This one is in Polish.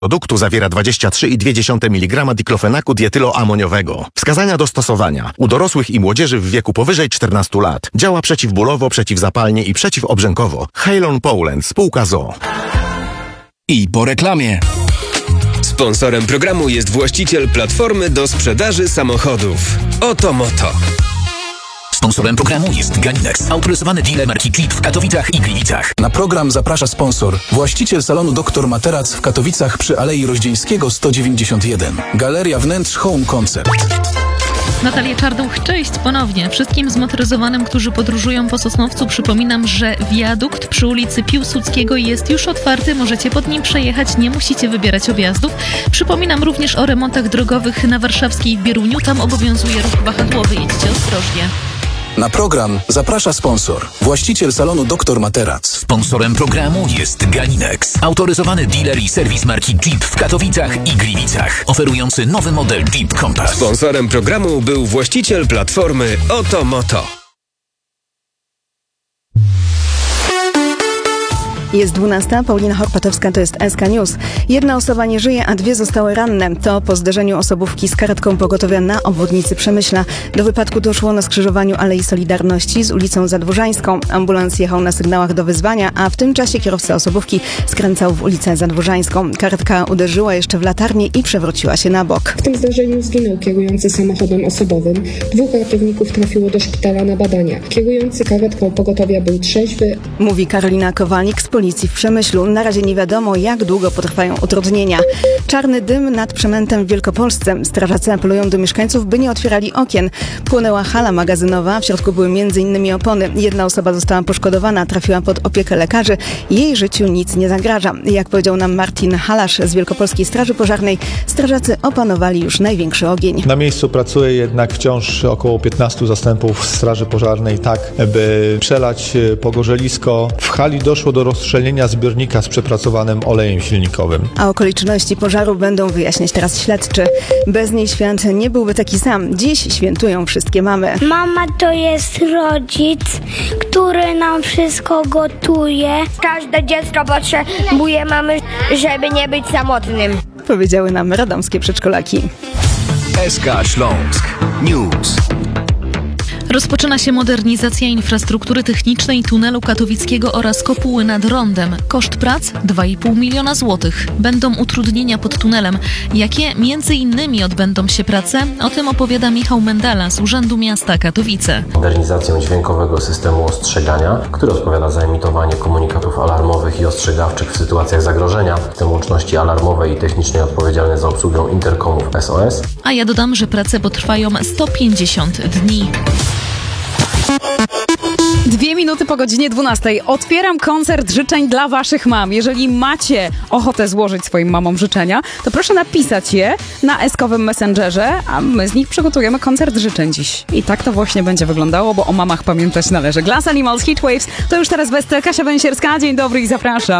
Produktu zawiera 23,2 mg diklofenaku dietyloamoniowego. Wskazania do stosowania. U dorosłych i młodzieży w wieku powyżej 14 lat. Działa przeciwbólowo, przeciwzapalnie i przeciwobrzękowo. Halon Poland, spółka ZOO. I po reklamie. Sponsorem programu jest właściciel platformy do sprzedaży samochodów. Oto Moto. Sponsorem programu jest Ganinex, autoryzowany dealer marki Jeep w Katowicach i Gliwicach. Na program zaprasza sponsor, właściciel salonu Dr Materac w Katowicach przy Alei Rozdzieńskiego 191. Galeria Wnętrz Home Concept. Natalia Czarduch, cześć ponownie. Wszystkim zmotoryzowanym, którzy podróżują po Sosnowcu, przypominam, że wiadukt przy ulicy Piłsudskiego jest już otwarty. Możecie pod nim przejechać, nie musicie wybierać objazdów. Przypominam również o remontach drogowych na Warszawskiej w Bieruniu. Tam obowiązuje ruch wahadłowy. Jedźcie ostrożnie. Na program zaprasza sponsor, właściciel salonu Dr Materac. Sponsorem programu jest Ganinex, autoryzowany dealer i serwis marki Jeep w Katowicach i Gliwicach, oferujący nowy model Jeep Compass. Sponsorem programu był właściciel platformy Oto Moto. Jest 12, Paulina Horpatowska, to jest SK News. Jedna osoba nie żyje, a 2 zostały ranne. To po zderzeniu osobówki z karetką pogotowia na obwodnicy Przemyśla. Do wypadku doszło na skrzyżowaniu Alei Solidarności z ulicą Zadwórzańską. Ambulans jechał na sygnałach do wyzwania, a w tym czasie kierowca osobówki skręcał w ulicę Zadwórzańską. Karetka uderzyła jeszcze w latarnię i przewróciła się na bok. W tym zdarzeniu zginął kierujący samochodem osobowym. 2 ratowników trafiło do szpitala na badania. Kierujący karetką pogotowia był trzeźwy. Mówi Karolina Kowalnik z policji w Przemyślu. Na razie nie wiadomo, jak długo potrwają utrudnienia. Czarny dym nad Przemętem w Wielkopolsce. Strażacy apelują do mieszkańców, by nie otwierali okien. Płonęła hala magazynowa, w środku były m.in. opony. Jedna osoba została poszkodowana, trafiła pod opiekę lekarzy. Jej życiu nic nie zagraża. Jak powiedział nam Martin Halasz z Wielkopolskiej Straży Pożarnej, strażacy opanowali już największy ogień. Na miejscu pracuje jednak wciąż około 15 zastępów Straży Pożarnej, tak by przelać pogorzelisko. W hali doszło do rozstrzelenia zbiornika z przepracowanym olejem silnikowym. A okoliczności pożaru będą wyjaśniać teraz śledczy. Bez niej świat nie byłby taki sam. Dziś świętują wszystkie mamy. Mama to jest rodzic, który nam wszystko gotuje. Każde dziecko potrzebuje mamy, żeby nie być samotnym. Powiedziały nam radomskie przedszkolaki. SK Śląsk News. Rozpoczyna się modernizacja infrastruktury technicznej tunelu katowickiego oraz kopuły nad Rondem. Koszt prac 2,5 miliona złotych. Będą utrudnienia pod tunelem. Jakie między innymi odbędą się prace? O tym opowiada Michał Mendala z Urzędu Miasta Katowice. Modernizację dźwiękowego systemu ostrzegania, który odpowiada za emitowanie komunikatów alarmowych i ostrzegawczych w sytuacjach zagrożenia. System łączności alarmowej i technicznej odpowiedzialny za obsługę interkomów SOS. A ja dodam, że prace potrwają 150 dni. 2 minuty po godzinie 12. Otwieram koncert życzeń dla waszych mam. Jeżeli macie ochotę złożyć swoim mamom życzenia, to proszę napisać je na eskowym Messengerze, a my z nich przygotujemy koncert życzeń dziś. I tak to właśnie będzie wyglądało, bo o mamach pamiętać należy. Glass Animals, Heatwaves, to już teraz Westel, Kasia Węsierska. Dzień dobry i zapraszam.